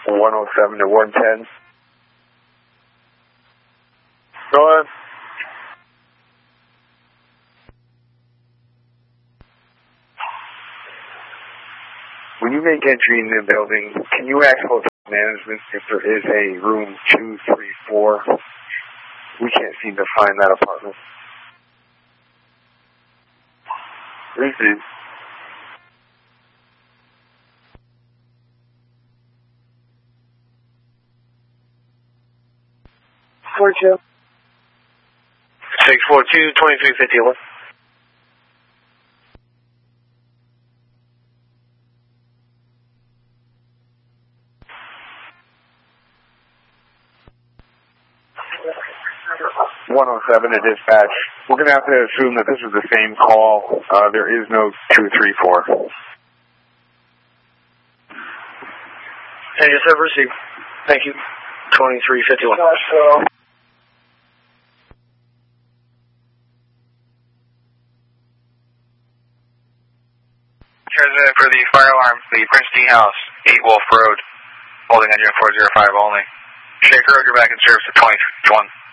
107 to 110. Go ahead. When you make entry in the building, can you ask hotel management if there is a room 234? We can't seem to find that apartment. This is 42. 642-2351. .107 to dispatch. We're going to have to assume that this is the same call. There is no 234. And yes, I've received. Thank you. 2351. President for the fire alarm, the Prince D House, 8 Wolf Road, holding engine 405 only. Shaker Road, you're back in service at 2351.